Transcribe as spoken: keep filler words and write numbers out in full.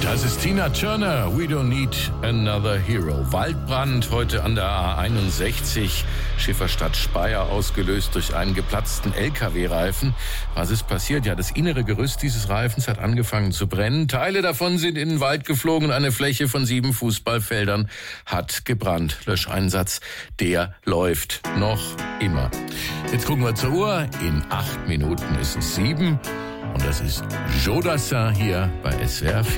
Das ist Tina Turner, We Don't Need Another Hero. Waldbrand heute an der A einundsechzig, Schifferstadt Speyer, ausgelöst durch einen geplatzten L K W-Reifen. Was ist passiert? Ja, das innere Gerüst dieses Reifens hat angefangen zu brennen. Teile davon sind in den Wald geflogen. Eine Fläche von sieben Fußballfeldern hat gebrannt. Löscheinsatz, der läuft noch immer. Jetzt gucken wir zur Uhr. In acht Minuten ist es sieben. Und das ist Jodassin hier bei S W R vier.